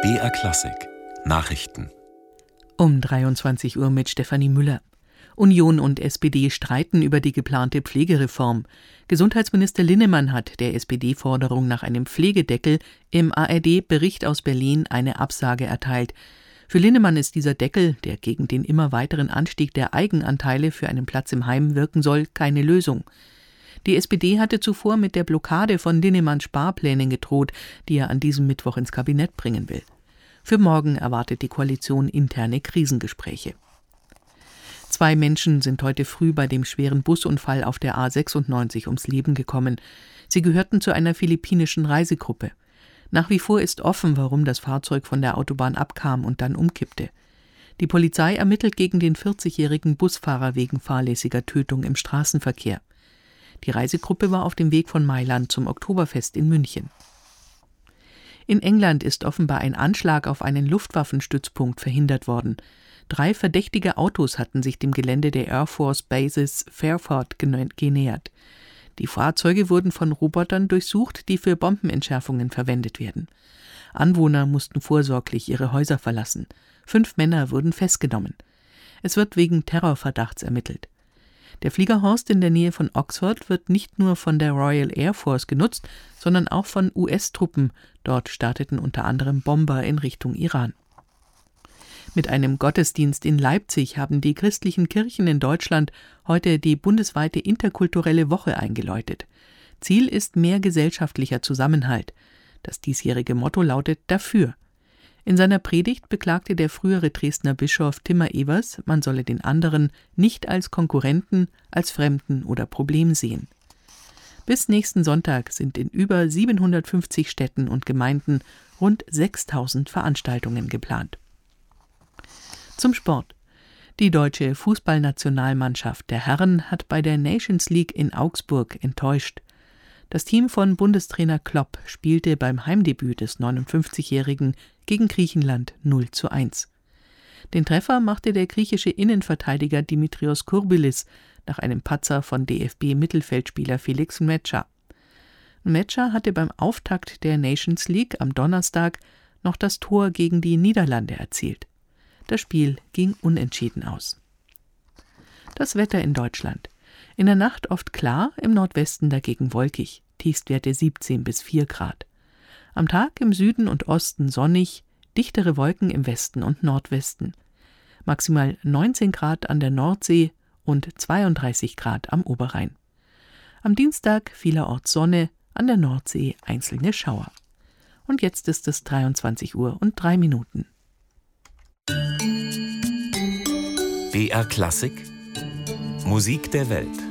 BR Klassik Nachrichten Um 23 Uhr mit Stefanie Müller. Union und SPD streiten über die geplante Pflegereform. Gesundheitsminister Linnemann hat der SPD-Forderung nach einem Pflegedeckel im ARD-Bericht aus Berlin eine Absage erteilt. Für Linnemann ist dieser Deckel, der gegen den immer weiteren Anstieg der Eigenanteile für einen Platz im Heim wirken soll, keine Lösung. Die SPD hatte zuvor mit der Blockade von Linnemanns Sparplänen gedroht, die er an diesem Mittwoch ins Kabinett bringen will. Für morgen erwartet die Koalition interne Krisengespräche. 2 Menschen sind heute früh bei dem schweren Busunfall auf der A96 ums Leben gekommen. Sie gehörten zu einer philippinischen Reisegruppe. Nach wie vor ist offen, warum das Fahrzeug von der Autobahn abkam und dann umkippte. Die Polizei ermittelt gegen den 40-jährigen Busfahrer wegen fahrlässiger Tötung im Straßenverkehr. Die Reisegruppe war auf dem Weg von Mailand zum Oktoberfest in München. In England ist offenbar ein Anschlag auf einen Luftwaffenstützpunkt verhindert worden. 3 verdächtige Autos hatten sich dem Gelände der Air Force Bases Fairford genähert. Die Fahrzeuge wurden von Robotern durchsucht, die für Bombenentschärfungen verwendet werden. Anwohner mussten vorsorglich ihre Häuser verlassen. 5 Männer wurden festgenommen. Es wird wegen Terrorverdachts ermittelt. Der Fliegerhorst in der Nähe von Oxford wird nicht nur von der Royal Air Force genutzt, sondern auch von US-Truppen. Dort starteten unter anderem Bomber in Richtung Iran. Mit einem Gottesdienst in Leipzig haben die christlichen Kirchen in Deutschland heute die bundesweite interkulturelle Woche eingeläutet. Ziel ist mehr gesellschaftlicher Zusammenhalt. Das diesjährige Motto lautet »Dafür«. In seiner Predigt beklagte der frühere Dresdner Bischof Timmer Evers, man solle den anderen nicht als Konkurrenten, als Fremden oder Problem sehen. Bis nächsten Sonntag sind in über 750 Städten und Gemeinden rund 6.000 Veranstaltungen geplant. Zum Sport. Die deutsche Fußballnationalmannschaft der Herren hat bei der Nations League in Augsburg enttäuscht. Das Team von Bundestrainer Klopp spielte beim Heimdebüt des 59-Jährigen gegen Griechenland 0:1. Den Treffer machte der griechische Innenverteidiger Dimitrios Kourbilis nach einem Patzer von DFB-Mittelfeldspieler Felix Metscher. Metscher hatte beim Auftakt der Nations League am Donnerstag noch das Tor gegen die Niederlande erzielt. Das Spiel ging unentschieden aus. Das Wetter in Deutschland. In der Nacht oft klar, im Nordwesten dagegen wolkig, Tiefstwerte 17 bis 4 Grad. Am Tag im Süden und Osten sonnig, dichtere Wolken im Westen und Nordwesten. Maximal 19 Grad an der Nordsee und 32 Grad am Oberrhein. Am Dienstag vielerorts Sonne, an der Nordsee einzelne Schauer. Und jetzt ist es 23 Uhr und 3 Minuten. BR Klassik Musik der Welt.